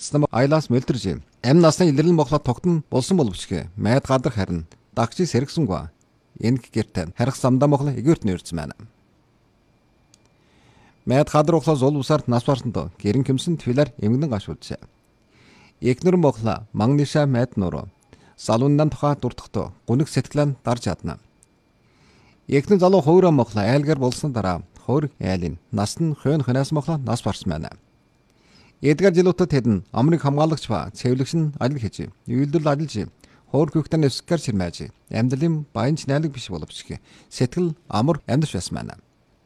цэцэм айлаас мөлдөрж амь насны илэрлэн мохлоо тогтон болсон боловч майд гадар харин дагчи сэргсэнгүй. Энэ гэртэн харих самдаа мохлоо игэрт нэрсэн байна. Майд гадар ухлаа зул усаар нас барсандоо гэрэн кимсэн твилэр эмгэнэн гашуулжээ. Экнэр мохлоо магниша майд нуруу салундан тухай дуртахтоо гүнэг сэтгэлэн дарж чадна. Экнэр залуу хуураа мохлоо айлгар болсон дараа хөр айлын нас нь хойн хонаас мохлоо нас барсан байна. Эдгээр жилүүдэд тэдэн амрыг хамгаалагч ба цэвэрлэгч нь ажил хийж, үйлдвэрлэл ажиллаж, хоор хүүхдэн өсгөр ширмэж, амьдралын баян найлаг биш боловч сэтгэл амар амьдарч байсан байна.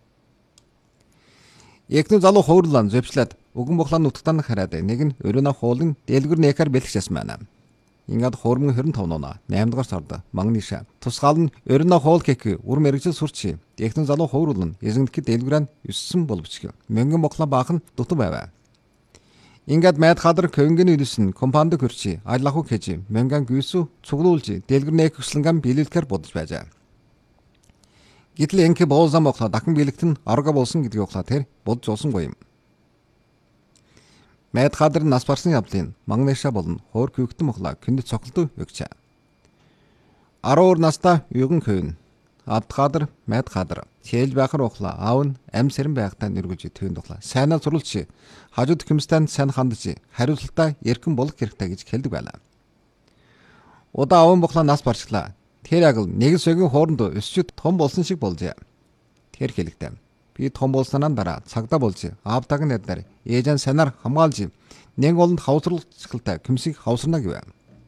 Экнэ залуу хуурлан зөвчлээд өгөн бохлаа нутгтан хараад нэг нь өрөөнө хуулын дэлгүр нэкар бэлгчсэн байна. Ингээд хуурмын 25 нуна 8 дугаар сард магниша тусгаал нь өрөөнө хуул кек үр мэрэгжил сурч, экнэ залуу хуурлан эзэнтгт дэлгүрэн 9 боловч мөнгөн бохлаа баахан дутуу байв. Ингээд майд гадар көнгөний үлсэн компанид хөрчи айлаху кэж мянган гүйсүү цуглуулж дэлгэр нэкслэнгам биелүүлэхээр бодож байжээ. Гэтэл энхэ боолзам мохлоо дахин биелэгтэн арга болсон гэдгийг ухлаа тэр бодж олсонгүй юм. Майд гадар нас барсан явдлын магнеша болон хоор küхтэн мохлоо күндэт цогцолтой өгчээ. 10 настай югэн хөвн ад гадар майд гадар чээл байхар ухлаа аав нь ам сэрэн байхтаа нэргүүлж төвөнд ухлаа сайнаа зурлж хажууд хэмстэн сайн хандж хариуцлагатай эрхэн болох хэрэгтэй гэж хэлдэг байлаа. Удаа аав бохлоо нас барчлаа. Тэр яг л нэг сэгийн хооронд өсчөд том болсон шиг болжээ. Тэр хэлэхдээ би том болсоноо дараа цагдаа болж аавтайг нэднэр ээжэн санаар хамгаалж нэг олонд хавсралцгалтай küмсийг хавсарна гэв.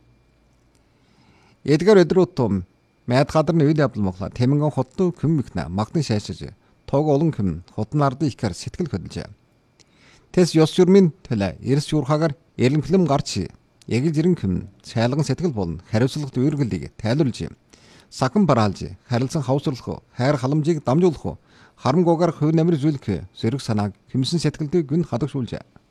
Эдгээр өдрүүд том майд гадарны үйл явдал мохлоо тэмэнгэн хоттой küм михнэ магтан шаашиж тоог олон küм хотны ардын ихэр сэтгэл хөдлөжээ. Тэс ёс журмын төлөө эрс юурхагаар эренхлэм гарч ягэл жирэн küм цайлган сэтгэл болон хариуцлагат үүргэлийг тайлбарлаж сакан бараалж харилцан хавсруулах хайр халамжийг дамжуулах харамгуугаар хөв намир зүйлэх зэрэг санааг küмсэн сэтгэлдээ гүн хадагшуулжээ.